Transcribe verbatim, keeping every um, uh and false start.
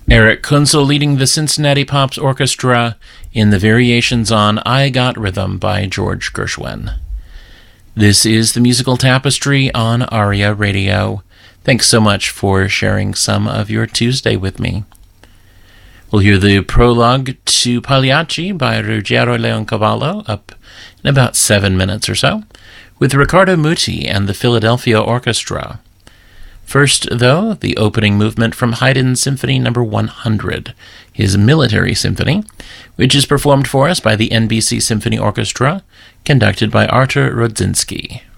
Eric Kunzel leading the Cincinnati Pops Orchestra in the variations on I Got Rhythm by George Gershwin. This is the Musical Tapestry on ARIA Radio. Thanks so much for sharing some of your Tuesday with me. We'll hear the prologue to Pagliacci by Ruggiero Leoncavallo up in about seven minutes or so, with Riccardo Muti and the Philadelphia Orchestra. First, though, the opening movement from Haydn's Symphony Number one hundred, his military symphony, which is performed for us by the N B C Symphony Orchestra, conducted by Artur Rodzinski.